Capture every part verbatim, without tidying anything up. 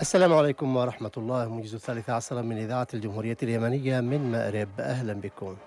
السلام عليكم ورحمة الله. موجز الثالثة عشر من إذاعة الجمهورية اليمنية من مأرب، أهلا بكم.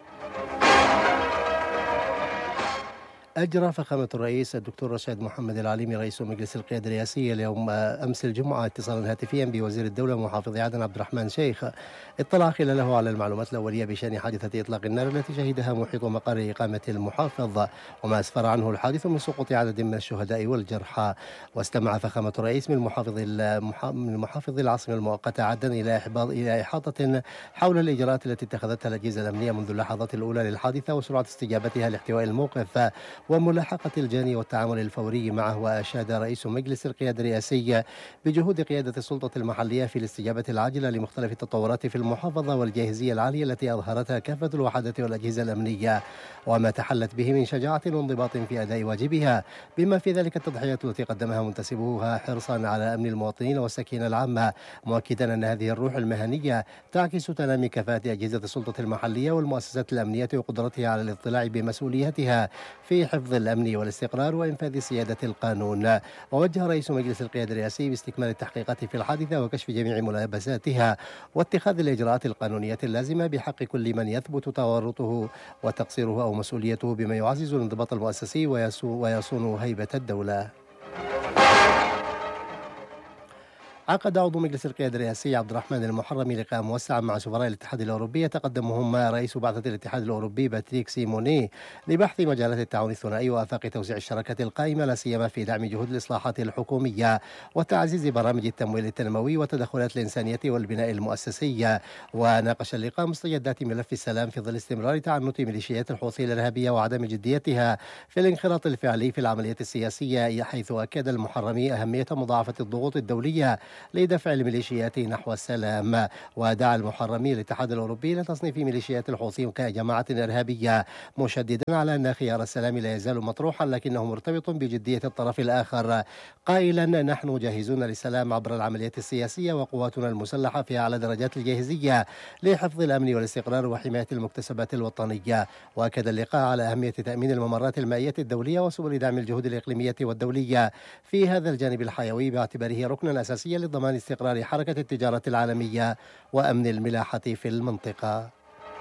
أجرى فخامة الرئيس الدكتور رشاد محمد العليمي رئيس مجلس القيادة الرئاسية اليوم أمس الجمعة اتصالا هاتفيا بوزير الدولة محافظ عدن عبد الرحمن شيخ، اطلع خلاله على المعلومات الأولية بشأن حادثة إطلاق النار التي شهدها محيط مقر إقامة المحافظ وما أسفر عنه الحادث من سقوط عدد من الشهداء والجرحى. واستمع فخامة الرئيس من محافظ من محافظ العاصمة المؤقتة عدن إلى إلى إحاطة حول الإجراءات التي اتخذتها الأجهزة الأمنية منذ اللحظات الأولى للحادثة وسرعة استجابتها لاحتواء الموقف وملاحقة الجاني والتعامل الفوري معه. وأشاد رئيس مجلس القيادة الرئاسي بجهود قيادة السلطة المحلية في الاستجابة العاجلة لمختلف التطورات في المحافظة والجاهزية العالية التي أظهرتها كافة الوحدات والأجهزة الأمنية وما تحلت به من شجاعة وانضباط في أداء واجبها، بما في ذلك التضحيات التي قدمها منتسبوها حرصا على أمن المواطنين والسكينة العامة، مؤكدا أن هذه الروح المهنية تعكس تنامي كفاءة أجهزة السلطة المحلية والمؤسسات الأمنية وقدرتها على الاطلاع بمسؤوليتها في حفظ الأمن والاستقرار وإنفاذ سيادة القانون. ووجه رئيس مجلس القيادة الرئاسي باستكمال التحقيقات في الحادثة وكشف جميع ملابساتها واتخاذ الإجراءات القانونية اللازمة بحق كل من يثبت تورطه وتقصيره أو مسؤوليته بما يعزز الانضباط المؤسسي ويصون هيبة الدولة. عقد عضو مجلس القيادة الرئاسي عبد الرحمن المحرمي لقاء موسعا مع سفراء الاتحاد الأوروبي يتقدمهم رئيس بعثة الاتحاد الأوروبي باتريك سيموني لبحث مجالات التعاون الثنائي وآفاق توسيع الشراكة القائمة لا سيما في دعم جهود الإصلاحات الحكومية وتعزيز برامج التمويل التنموي والتدخلات الإنسانية والبناء المؤسسي. وناقش اللقاء مستجدات ملف السلام في ظل استمرار تعنت ميليشيات الحوثي الإرهابية وعدم جديتها في الانخراط الفعلي في العملية السياسية، حيث أكد المحرمي أهمية مضاعفة الضغوط الدولية لدفع الميليشيات نحو السلام. ودعا المحرمي الاتحاد الأوروبي لتصنيف ميليشيات الحوثي كجماعة إرهابية، مشددا على أن خيار السلام لا يزال مطروحا لكنه مرتبط بجدية الطرف الآخر، قائلا نحن جاهزون للسلام عبر العمليات السياسية وقواتنا المسلحة في أعلى درجات الجاهزية لحفظ الأمن والاستقرار وحماية المكتسبات الوطنية. وأكد اللقاء على أهمية تأمين الممرات المائية الدولية وسبل دعم الجهود الإقليمية والدولية في هذا الجانب الحيوي باعتباره ركنا أساسيا لضمان استقرار حركة التجارة العالمية وأمن الملاحة في المنطقة.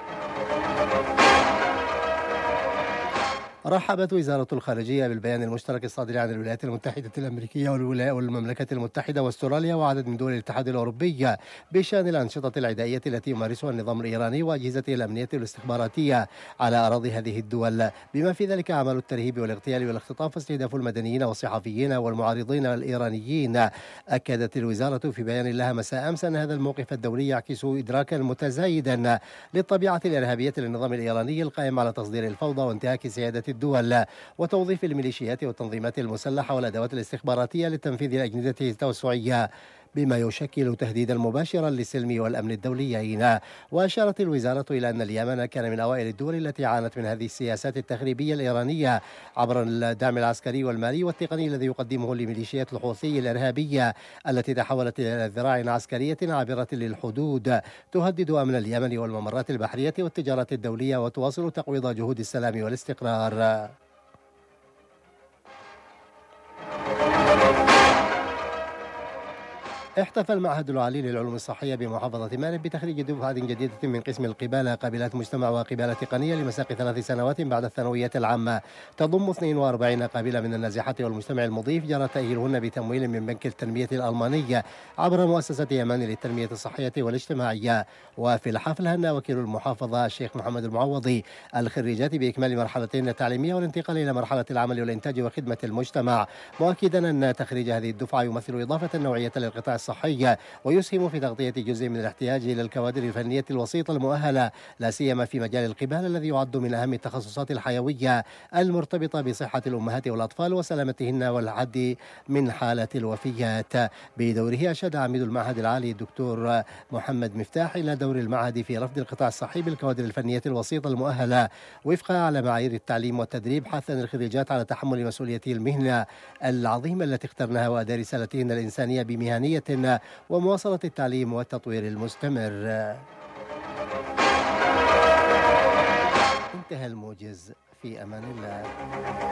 رحبت وزارة الخارجية بالبيان المشترك الصادر عن الولايات المتحدة الأمريكية والمملكة المتحدة واستراليا وعدد من دول الاتحاد الأوروبي بشأن الأنشطة العدائية التي يمارسها النظام الإيراني وأجهزته الأمنية والاستخباراتية على أراضي هذه الدول، بما في ذلك أعمال الترهيب والاغتيال والاختطاف واستهداف المدنيين والصحفيين والمعارضين الإيرانيين. أكدت الوزارة في بيان لها مساء أمس أن هذا الموقف الدولي يعكس إدراكا متزايدا للطبيعة الإرهابية للنظام الإيراني القائم على تصدير الفوضى وانتهاك سيادة الدول وتوظيف الميليشيات والتنظيمات المسلحة والأدوات الاستخباراتية لتنفيذ أجندته التوسعية، بما يشكل تهديدا مباشرا للسلم والأمن الدوليين. وأشارت الوزارة إلى أن اليمن كان من أوائل الدول التي عانت من هذه السياسات التخريبية الإيرانية عبر الدعم العسكري والمالي والتقني الذي يقدمه لميليشيات الحوثي الإرهابية التي تحولت إلى ذراع عسكرية عابرة للحدود تهدد أمن اليمن والممرات البحرية والتجارة الدولية وتواصل تقويض جهود السلام والاستقرار. احتفل المعهد العالي للعلوم الصحية بمحافظة مأرب بتخريج دفعة جديدة من قسم القبالة قابلات مجتمع وقبالة تقنية لمساق ثلاث سنوات بعد الثانوية العامة، تضم اثنين وأربعين قابلة من النازحات والمجتمع المضيف جرى تأهيلهن بتمويل من بنك التنمية الألماني عبر مؤسسة يمان للتنمية الصحية والاجتماعية. وفي الحفل هنأ وكيل المحافظة الشيخ محمد المعوضي الخريجات بإكمال مرحلتين التعليمية والانتقال إلى مرحلة العمل والإنتاج وخدمة المجتمع، مؤكدا أن تخريج هذه الدفعة يمثل إضافة نوعية للقطاع الصحية ويسهم في تغطية جزء من الاحتياج إلى الكوادر الفنية الوسيطة المؤهلة لا سيما في مجال القبالة الذي يعد من أهم التخصصات الحيوية المرتبطة بصحة الأمهات والأطفال وسلامتهن والحد من حالة الوفيات. بدوره أشاد عميد المعهد العالي الدكتور محمد مفتاح إلى دور المعهد في رفض القطاع الصحي بالكوادر الفنية الوسيطة المؤهلة وفقا على معايير التعليم والتدريب، حثا الخريجات على تحمل مسؤولية المهنة العظيمة التي اخترناها وأداء رسالتهن الإنسانية بمهنية ومواصلة التعليم والتطوير المستمر. انتهى الموجز، في أمان الله.